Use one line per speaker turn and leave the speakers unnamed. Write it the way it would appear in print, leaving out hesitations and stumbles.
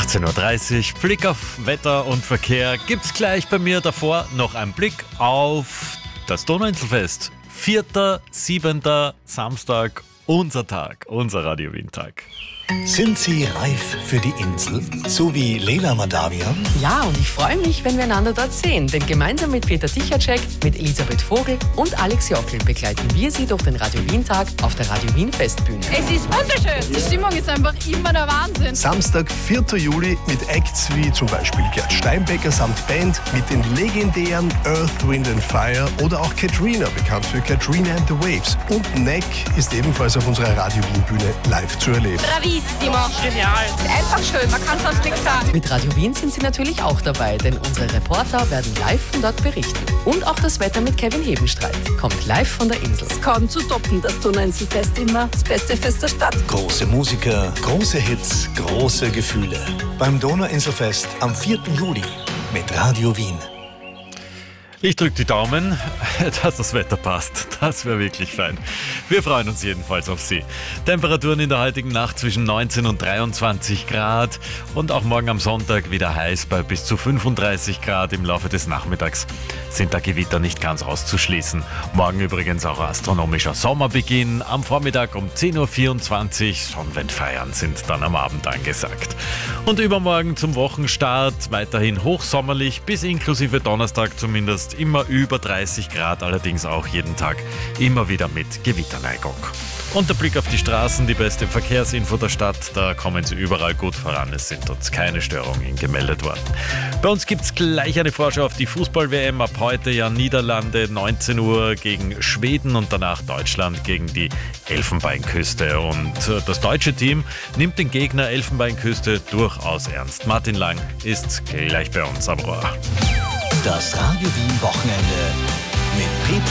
18.30 Uhr, Blick auf Wetter und Verkehr gibt's gleich bei mir. Davor noch ein Blick auf das Donauinselfest. 4.7. Samstag, unser Tag, unser Radio Wien-Tag.
Sind Sie reif für die Insel? So wie Leila Madavian?
Ja, und ich freue mich, wenn wir einander dort sehen, denn gemeinsam mit Peter Tichacek, mit Elisabeth Vogel und Alex Jockel begleiten wir Sie durch den Radio Wien-Tag auf der Radio Wien-Festbühne.
Es ist wunderschön. Die Stimmung ist einfach immer der Wahnsinn.
Samstag, 4. Juli mit Acts wie zum Beispiel Gerd Steinbecker samt Band, mit den legendären Earth, Wind and Fire oder auch Katrina, bekannt für Katrina and the Waves. Und Neck ist ebenfalls auf unserer Radio Wien-Bühne live zu erleben.
Bravissimo. Genial. Es ist einfach schön, man kann sonst nichts sagen.
Mit Radio Wien sind Sie natürlich auch dabei, denn unsere Reporter werden live von dort berichten. Und auch das Wetter mit Kevin Hebenstreit kommt live von der Insel.
Kaum zu toppen, das Donauinselfest immer das beste Fest der Stadt.
Große Musiker, große Hits, große Gefühle. Beim Donauinselfest am 4. Juli mit Radio Wien.
Ich drücke die Daumen, dass das Wetter passt. Das wäre wirklich fein. Wir freuen uns jedenfalls auf Sie. Temperaturen in der heutigen Nacht zwischen 19 und 23 Grad und auch morgen am Sonntag wieder heiß bei bis zu 35 Grad. Im Laufe des Nachmittags sind da Gewitter nicht ganz auszuschließen. Morgen übrigens auch astronomischer Sommerbeginn. Am Vormittag um 10.24 Uhr. Sonnenwendfeiern sind dann am Abend angesagt. Und übermorgen zum Wochenstart weiterhin hochsommerlich bis inklusive Donnerstag zumindest. Immer über 30 Grad, allerdings auch jeden Tag immer wieder mit Gewitterneigung. Und der Blick auf die Straßen, die beste Verkehrsinfo der Stadt, da kommen sie überall gut voran. Es sind uns keine Störungen gemeldet worden. Bei uns gibt es gleich eine Vorschau auf die Fußball-WM. Ab heute ja Niederlande, 19 Uhr gegen Schweden und danach Deutschland gegen die Elfenbeinküste. Und das deutsche Team nimmt den Gegner Elfenbeinküste durchaus ernst. Martin Lang ist gleich bei uns am Rohr.
Das Radio Wien Wochenende mit Peter